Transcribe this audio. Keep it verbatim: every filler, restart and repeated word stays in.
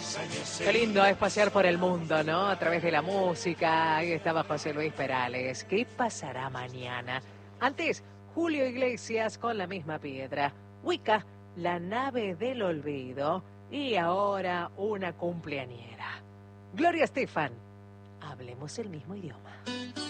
Qué lindo es pasear por el mundo, ¿no? A través de la música. Ahí estaba José Luis Perales. ¿Qué pasará mañana? Antes, Julio Iglesias con La Misma Piedra. Wicca, La Nave del Olvido. Y ahora una cumpleañera. Gloria Estefan. Hablemos el mismo idioma.